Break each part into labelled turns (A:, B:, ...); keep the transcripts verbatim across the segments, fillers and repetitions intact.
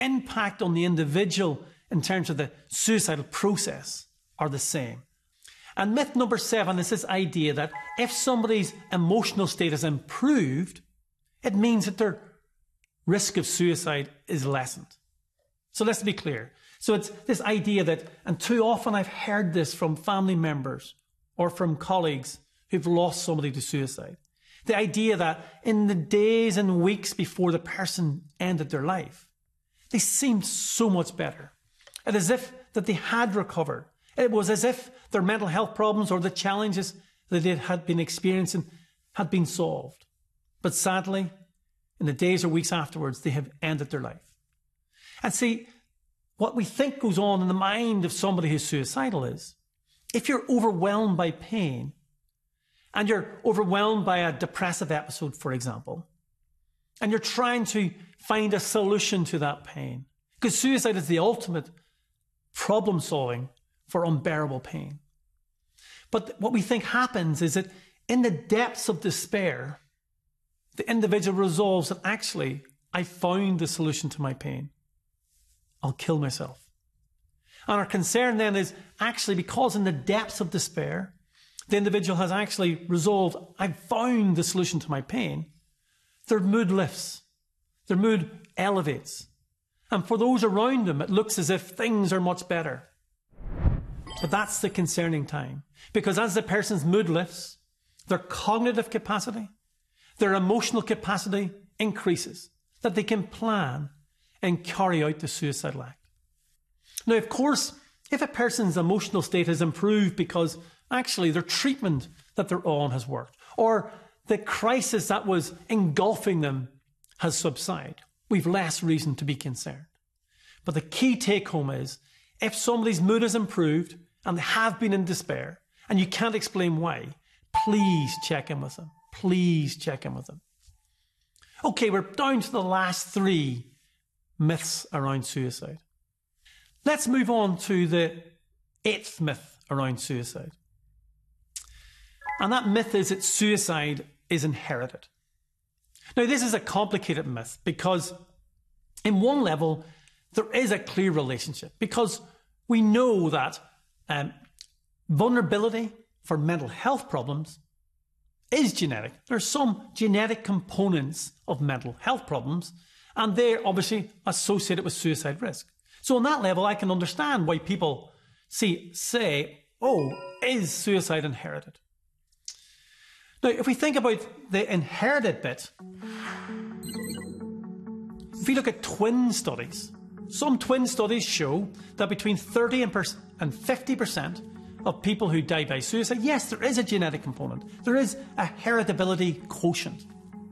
A: impact on the individual in terms of the suicidal process are the same. And myth number seven is this idea that if somebody's emotional state is improved, it means that their risk of suicide is lessened. So let's be clear. So it's this idea that, and too often I've heard this from family members or from colleagues who've lost somebody to suicide. The idea that in the days and weeks before the person ended their life, they seemed so much better. It is as if that they had recovered. It was as if their mental health problems or the challenges that they had been experiencing had been solved. But sadly, in the days or weeks afterwards, they have ended their life. And see, what we think goes on in the mind of somebody who's suicidal is, if you're overwhelmed by pain, and you're overwhelmed by a depressive episode, for example, and you're trying to find a solution to that pain, because suicide is the ultimate problem solving for unbearable pain. But what we think happens is that in the depths of despair, the individual resolves that actually, I found the solution to my pain. I'll kill myself. And our concern then is actually because in the depths of despair, the individual has actually resolved, I've found the solution to my pain, their mood lifts, their mood elevates. And for those around them, it looks as if things are much better. But that's the concerning time. Because as the person's mood lifts, their cognitive capacity, their emotional capacity increases, that they can plan and carry out the suicidal act. Now, of course, if a person's emotional state has improved because actually their treatment that they're on has worked, or the crisis that was engulfing them has subsided, we've less reason to be concerned. But the key take home is, if somebody's mood has improved and they have been in despair, and you can't explain why, please check in with them. Please check in with them. Okay, we're down to the last three myths around suicide. Let's move on to the eighth myth around suicide. And that myth is that suicide is inherited. Now, this is a complicated myth because in one level, there is a clear relationship because we know that um, vulnerability for mental health problems is genetic. There are some genetic components of mental health problems, and they're obviously associated with suicide risk. So on that level, I can understand why people see, say, oh, is suicide inherited? Now, if we think about the inherited bit, if we look at twin studies, some twin studies show that between thirty and fifty percent of people who die by suicide, yes, there is a genetic component. There is a heritability quotient.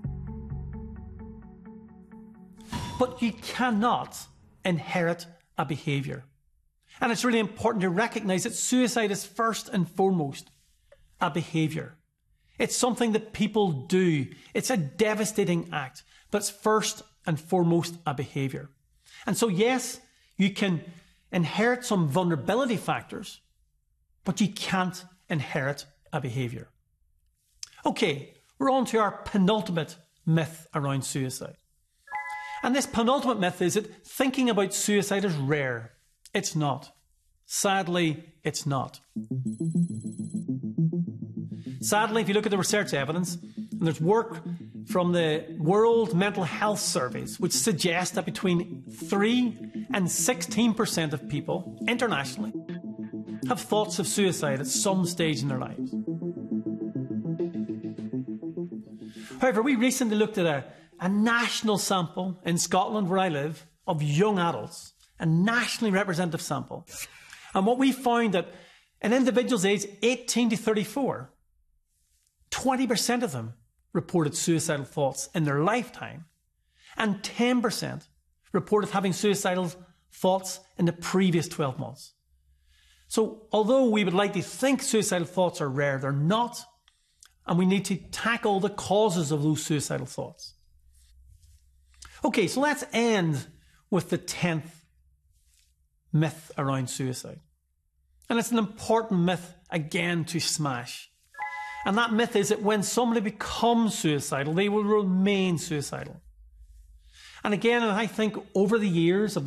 A: But you cannot inherit a behaviour. And it's really important to recognise that suicide is first and foremost a behaviour. It's something that people do. It's a devastating act, but it's first and foremost a behaviour. And so, yes, you can inherit some vulnerability factors, but you can't inherit a behaviour. Okay, we're on to our penultimate myth around suicide. And this penultimate myth is that thinking about suicide is rare. It's not. Sadly, it's not. Sadly, if you look at the research evidence, and there's work from the World Mental Health Surveys, which suggests that between three and sixteen percent of people internationally have thoughts of suicide at some stage in their lives. However, we recently looked at a, a national sample in Scotland, where I live, of young adults, a nationally representative sample. And what we found that in individuals aged eighteen to thirty-four, twenty percent of them reported suicidal thoughts in their lifetime, and ten percent reported having suicidal thoughts in the previous twelve months. So although we would like to think suicidal thoughts are rare, they're not, and we need to tackle the causes of those suicidal thoughts. Okay, so let's end with the tenth myth around suicide. And it's an important myth, again, to smash. And that myth is that when somebody becomes suicidal, they will remain suicidal. And again, I think over the years of